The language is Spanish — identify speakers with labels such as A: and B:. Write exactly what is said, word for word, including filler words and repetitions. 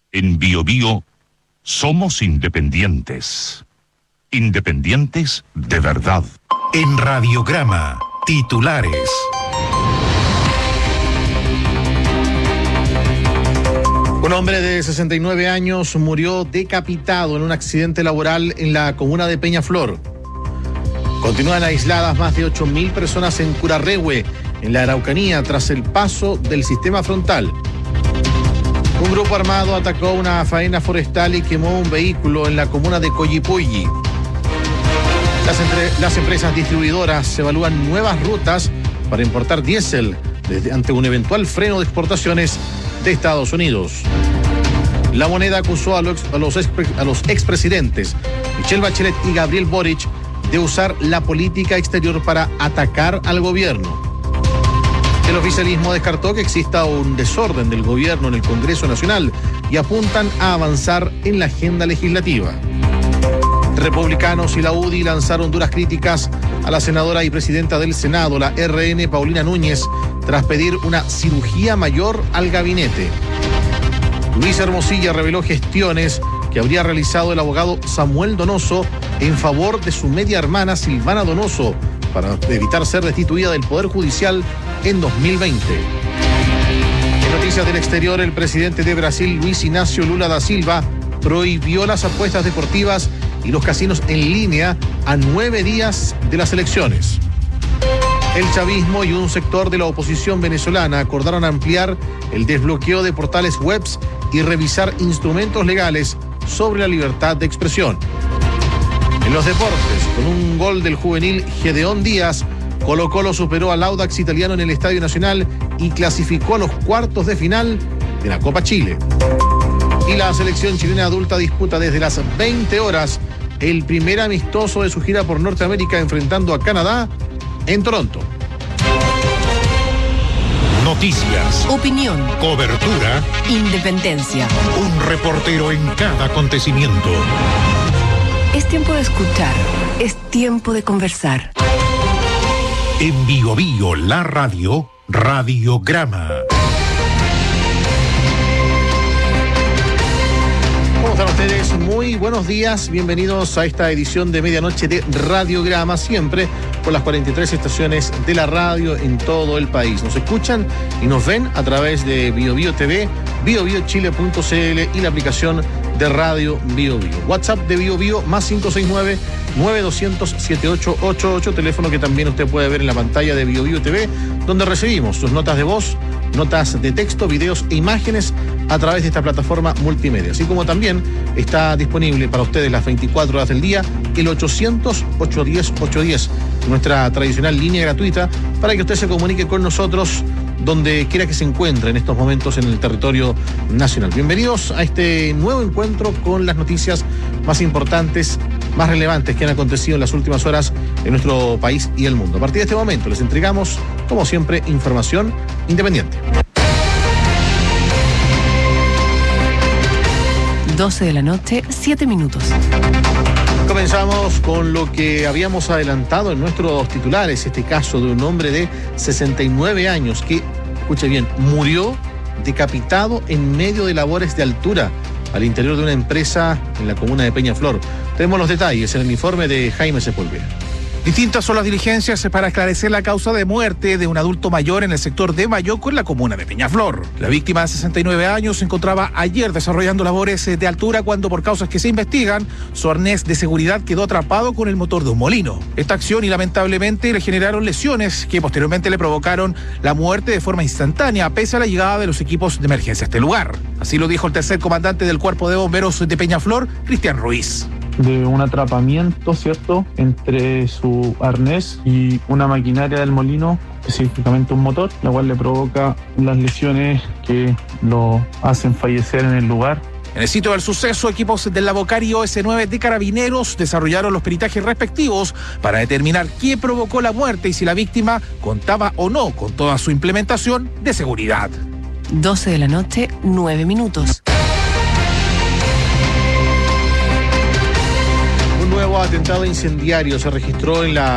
A: En Bio Bio somos independientes. Independientes de verdad.
B: En Radiograma, titulares.
C: Un hombre de sesenta y nueve años murió decapitado en un accidente laboral en la comuna de Peñaflor. Continúan aisladas más de ocho mil personas en Curarrehue, en la Araucanía, tras el paso del sistema frontal. Un grupo armado atacó una faena forestal y quemó un vehículo en la comuna de Collipulli. Las, entre, las empresas distribuidoras evalúan nuevas rutas para importar diésel desde, ante un eventual freno de exportaciones de Estados Unidos. La Moneda acusó a los, a los, expre, a los expresidentes Michelle Bachelet y Gabriel Boric de usar la política exterior para atacar al gobierno. El oficialismo descartó que exista un desorden del gobierno en el Congreso Nacional y apuntan a avanzar en la agenda legislativa. Republicanos y la U D I lanzaron duras críticas a la senadora y presidenta del Senado, la R N, Paulina Núñez, tras pedir una cirugía mayor al gabinete. Luis Hermosilla reveló gestiones que habría realizado el abogado Samuel Donoso en favor de su media hermana Silvana Donoso para evitar ser destituida del Poder Judicial en dos mil veinte. En noticias del exterior, el presidente de Brasil, Luis Ignacio Lula da Silva, prohibió las apuestas deportivas y los casinos en línea a nueve días de las elecciones. El chavismo y un sector de la oposición venezolana acordaron ampliar el desbloqueo de portales webs y revisar instrumentos legales sobre la libertad de expresión. En los deportes, con un gol del juvenil Gedeón Díaz, Colo-Colo superó al Audax italiano en el Estadio Nacional y clasificó a los cuartos de final de la Copa Chile. Y la selección chilena adulta disputa desde las veinte horas el primer amistoso de su gira por Norteamérica enfrentando a Canadá en Toronto.
B: Noticias,
D: opinión,
B: cobertura,
D: independencia.
B: Un reportero en cada acontecimiento.
D: Es tiempo de escuchar, es tiempo de conversar.
B: En Bio Bio, la radio, Radiograma.
C: ¿Cómo están ustedes? Muy buenos días, bienvenidos a esta edición de medianoche de Radiograma, siempre por las cuarenta y tres estaciones de la radio en todo el país. Nos escuchan y nos ven a través de Bio Bio T V, bio bio chile punto c l y la aplicación de Radio Bio Bio. WhatsApp de Bio Bio más cinco seis nueve, nueve dos cero cero, siete ocho ocho ocho, teléfono que también usted puede ver en la pantalla de Bio Bio T V, donde recibimos sus notas de voz, notas de texto, videos e imágenes a través de esta plataforma multimedia. Así como también está disponible para ustedes las veinticuatro horas del día el ochocientos, ochocientos diez, ochocientos diez, nuestra tradicional línea gratuita para que usted se comunique con nosotros donde quiera que se encuentre en estos momentos en el territorio nacional. Bienvenidos a este nuevo encuentro con las noticias más importantes, más relevantes que han acontecido en las últimas horas en nuestro país y el mundo. A partir de este momento les entregamos, como siempre, información independiente.
D: doce de la noche, siete minutos.
C: Comenzamos con lo que habíamos adelantado en nuestros titulares, este caso de un hombre de sesenta y nueve años que, escuche bien, murió decapitado en medio de labores de altura al interior de una empresa en la comuna de Peñaflor. Tenemos los detalles en el informe de Jaime Sepúlveda.
E: Distintas son las diligencias para esclarecer la causa de muerte de un adulto mayor en el sector de Mayoco, en la comuna de Peñaflor. La víctima de sesenta y nueve años se encontraba ayer desarrollando labores de altura cuando, por causas que se investigan, su arnés de seguridad quedó atrapado con el motor de un molino. Esta acción y lamentablemente le generaron lesiones que posteriormente le provocaron la muerte de forma instantánea, pese a la llegada de los equipos de emergencia a este lugar. Así lo dijo el tercer comandante del Cuerpo de Bomberos de Peñaflor, Cristian Ruiz.
F: De un atrapamiento, ¿cierto?, entre su arnés y una maquinaria del molino, específicamente un motor, la cual le provoca las lesiones que lo hacen fallecer en el lugar.
E: En el sitio del suceso, equipos del Lavocari O S nueve de Carabineros desarrollaron los peritajes respectivos para determinar qué provocó la muerte y si la víctima contaba o no con toda su implementación de seguridad.
D: doce de la noche, nueve minutos.
C: Un nuevo atentado incendiario se registró en la